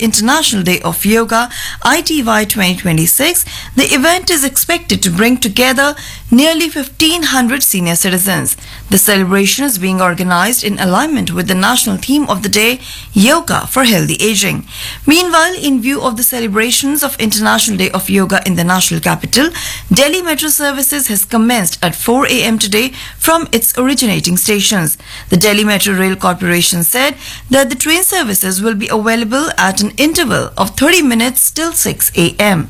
International Day of Yoga ITY 2026, the event is expected to bring together nearly 1,500 senior citizens. The celebration is being organized in alignment with the national theme of the day, Yoga for Healthy Aging. Meanwhile, in view of the celebrations of International Day of Yoga in the national capital, Delhi Metro services has commenced at 4 a.m. today from its originating stations. The Delhi Metro Rail Corporation said that the train services will be available at an interval of 30 minutes till 6 a.m.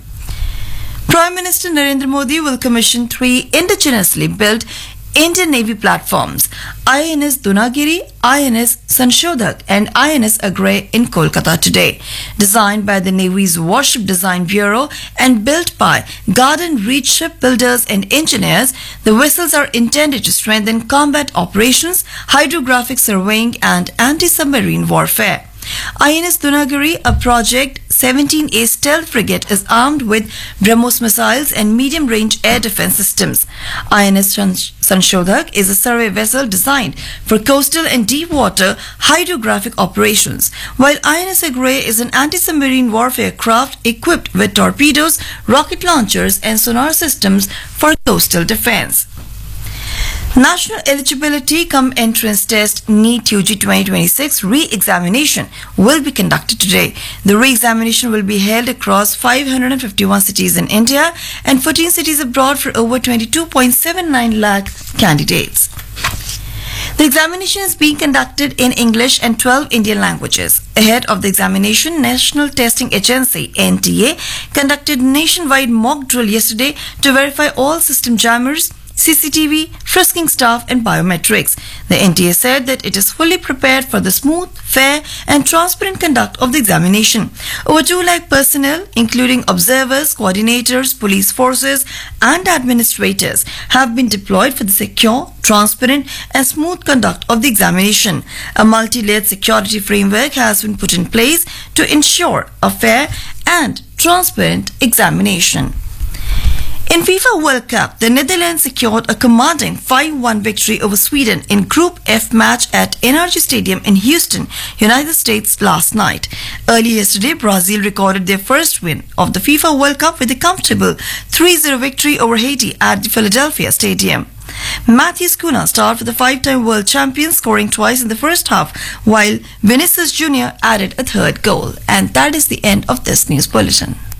Prime Minister Narendra Modi will commission 3 indigenously built Indian Navy platforms, INS Dunagiri, INS Sanshodhak and INS Agray in Kolkata today. Designed by the Navy's Warship Design Bureau and built by Garden Reach shipbuilders and engineers, the vessels are intended to strengthen combat operations, hydrographic surveying and anti-submarine warfare. INS Dunagiri, a Project 17A stealth frigate, is armed with BrahMos missiles and medium-range air defense systems. INS Sanshodhak is a survey vessel designed for coastal and deep-water hydrographic operations, while INS Agray is an anti-submarine warfare craft equipped with torpedoes, rocket launchers and sonar systems for coastal defense. National Eligibility cum Entrance Test NEET UG 2026 re-examination will be conducted today. The re-examination will be held across 551 cities in India and 14 cities abroad for over 22.79 lakh candidates. The examination is being conducted in English and 12 Indian languages. Ahead of the examination, National Testing Agency (NTA) conducted nationwide mock drill yesterday to verify all system jammers, CCTV, frisking staff and biometrics. The NTA said that it is fully prepared for the smooth, fair and transparent conduct of the examination. Over 2 lakh personnel, including observers, coordinators, police forces and administrators, have been deployed for the secure, transparent and smooth conduct of the examination. A multi-layered security framework has been put in place to ensure a fair and transparent examination. In FIFA World Cup, the Netherlands secured a commanding 5-1 victory over Sweden in Group F match at NRG Stadium in Houston, United States last night. Early yesterday, Brazil recorded their first win of the FIFA World Cup with a comfortable 3-0 victory over Haiti at the Philadelphia Stadium. Matheus Cunha starred for the 5-time world champions, scoring twice in the first half, while Vinicius Jr. added a third goal. And that is the end of this news bulletin.